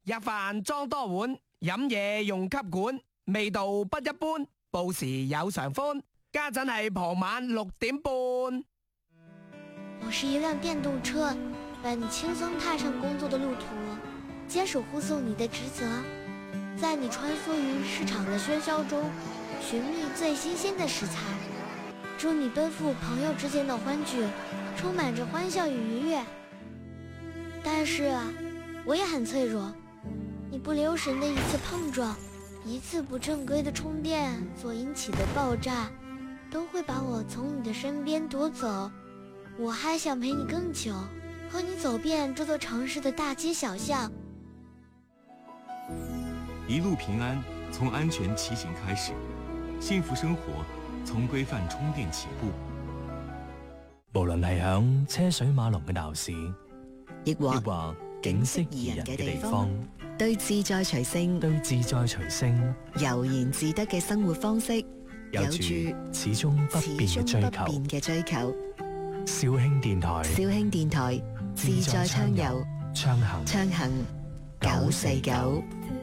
日飯裝多碗，飲嘢用吸管，味道不一般，報時有常歡。家陣係傍晚6點半。 我是一輛電動車，伴你輕鬆踏上工作的路途，堅守護送你的職責，在你穿梭於市場的喧囂中，尋覓最新鮮的食材，助你奔赴朋友之間的歡聚，充滿着歡笑與愉悅。但是啊，我也很脆弱，你不留神的一次碰撞，一次不正規的充電所引起的爆炸，都會把我從你的身邊奪走。我還想陪你更久，和你走遍這座城市的大街小巷。 一路平安，從安全騎行開始，幸福生活從規範充電起步。 無論係響車水馬龍嘅鬧市， 亦或景色宜人嘅地方， 對自在隨性、悠然自得嘅生活方式， 有住始終不變嘅追求。紹興電台，自在暢遊，暢行949。